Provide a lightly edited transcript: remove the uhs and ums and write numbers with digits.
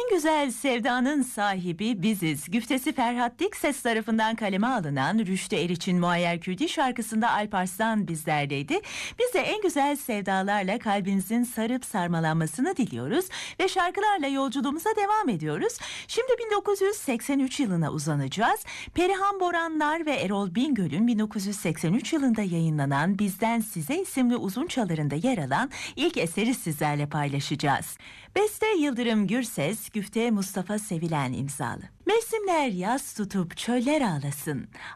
En güzel sevdanın sahibi biziz. Güftesi Ferhat Dikses tarafından kaleme alınan Rüştü Eriç'in Muayyer Kürdi şarkısında Alparslan bizlerdeydi. Biz de en güzel sevdalarla kalbinizin sarıp sarmalanmasını diliyoruz ve şarkılarla yolculuğumuza devam ediyoruz. Şimdi 1983 yılına uzanacağız. Perihan Boranlar ve Erol Bingöl'ün 1983 yılında yayınlanan Bizden Size isimli uzun çalarında yer alan ilk eseri sizlerle paylaşacağız. Beste Yıldırım Gürses, güfte Mustafa Sevilen imzalı. Mevsimler yaz tutup çöller ağlasın.